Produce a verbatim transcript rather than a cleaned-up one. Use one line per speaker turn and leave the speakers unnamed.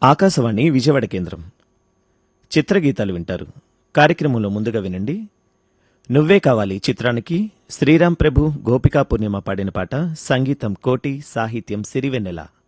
ఆకాశవాణి విజయవాడ కేంద్రం చిత్రగీతాలు వింటారు. కార్యక్రమంలో ముందుగా వినండి నువ్వే కావాలి చిత్రానికి శ్రీరామ్ ప్రభు గోపికా పూర్ణిమ పాడిన పాట. సంగీతం కోటి, సాహిత్యం సిరివెన్నెల.